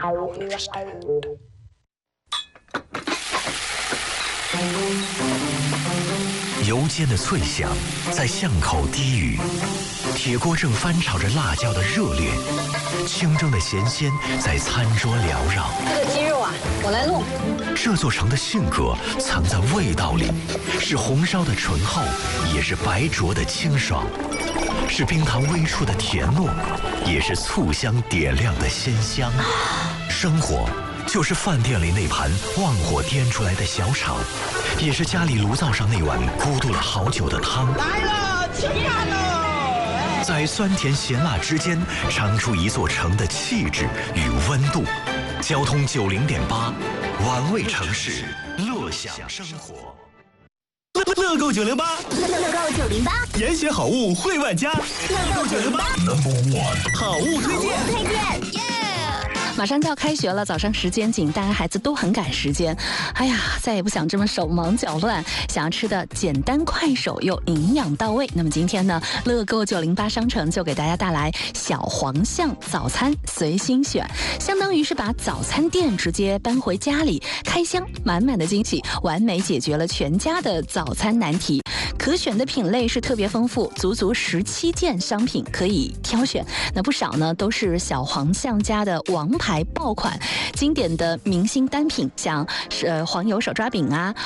油煎的脆响在巷口低语，铁锅正翻炒着辣椒的热烈，清蒸的咸鲜在餐桌缭绕。 这个鸡肉啊，我来弄。 这座城的性格藏在味道里，是红烧的醇厚，也是白灼的清爽，是冰糖微触的甜糯，也是醋香点亮的鲜香。生活就是饭店里那盘旺火颠出来的小炒，也是家里炉灶上那碗咕嘟了好久的汤。 来了，吃饭喽！ 在酸甜咸辣之间，尝出一座城的气质与温度。交通90.8，玩味城市，乐享生活。 乐购908， 乐购908， 严选好物惠万家。乐购908 Number One， 好物推荐。 马上就要开学了，早上时间紧，大家孩子都很赶时间。哎呀，再也不想这么手忙脚乱，想要吃的简单快手又营养到位。那么今天呢，乐购908商城就给大家带来小黄象早餐随心选，相当于是把早餐店直接搬回家里，开箱满满的惊喜，完美解决了全家的早餐难题。可选的品类是特别丰富，足17件商品可以挑选。那不少呢都是小黄象家的王牌爆款，经典的明星单品，像黄油手抓饼啊、